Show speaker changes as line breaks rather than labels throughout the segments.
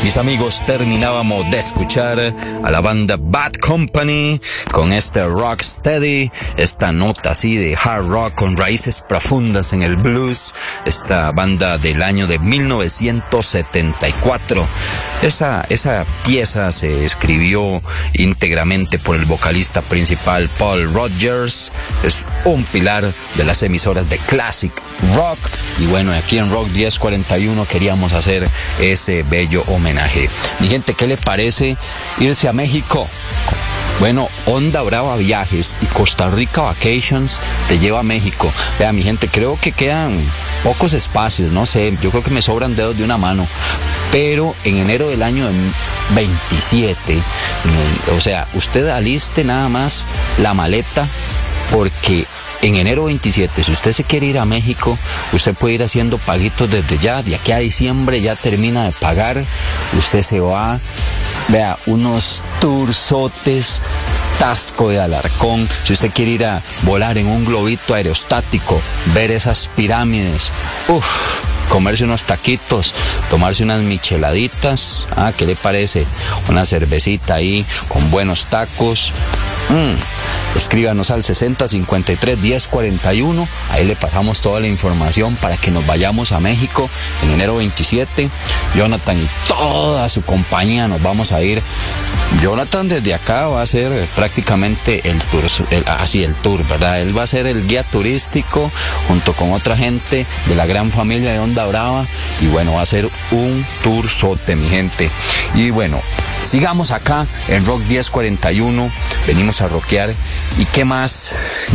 Mis amigos, terminábamos de escuchar a la banda Bad Company con este Rocksteady, esta nota así de hard rock con raíces profundas en el blues, esta banda del año de 1974. Esa pieza se escribió íntegramente por el vocalista principal Paul Rodgers. Es un pilar de las emisoras de classic rock, y bueno, aquí en Rock 1041 queríamos hacer ese bello homenaje. Mi gente, ¿qué le parece irse a México? Bueno, Onda Brava Viajes y Costa Rica Vacations te lleva a México. Vea, mi gente, creo que quedan pocos espacios, no sé, yo creo que me sobran dedos de una mano, pero en enero del año 27, o sea, usted aliste nada más la maleta, porque en enero 27, si usted se quiere ir a México, usted puede ir haciendo paguitos desde ya. De aquí a diciembre ya termina de pagar. Usted se va, vea, unos toursotes, Tasco de Alarcón. Si usted quiere ir a volar en un globito aerostático, ver esas pirámides, comerse unos taquitos, tomarse unas micheladitas, ¿qué le parece? Una cervecita ahí con buenos tacos. Escríbanos al 6053-1041, ahí le pasamos toda la información para que nos vayamos a México en enero 27. Jonathan y toda su compañía nos vamos a ir. Jonathan desde acá va a hacer prácticamente el tour, ¿verdad? Él va a ser el guía turístico junto con otra gente de la gran familia de Onda Brava, y bueno, va a ser un tourzote, mi gente. Y bueno, sigamos acá en Rock 1041, venimos a rockear. ¿Y qué más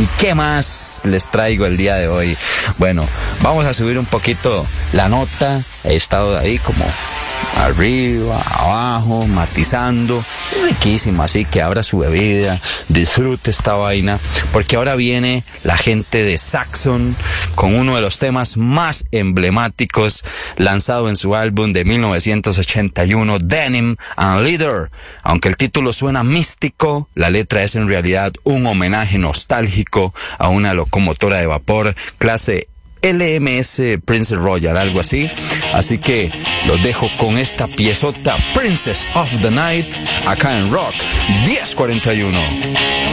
les traigo el día de hoy? Bueno, vamos a subir un poquito la nota. He estado ahí como arriba, abajo, matizando, riquísimo, así que abra su bebida, disfrute esta vaina, porque ahora viene la gente de Saxon con uno de los temas más emblemáticos lanzado en su álbum de 1981, Denim and Leather. Aunque el título suena místico, la letra es en realidad un homenaje nostálgico a una locomotora de vapor clase LMS Princess Royal, algo así. Así que los dejo con esta piezota, Princess of the Night, acá en Rock 1041.